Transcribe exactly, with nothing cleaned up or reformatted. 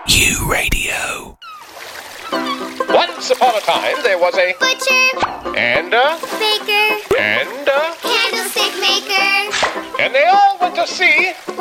U Radio. Once upon a time, there was a butcher and a baker and a candlestick maker. and they all went to see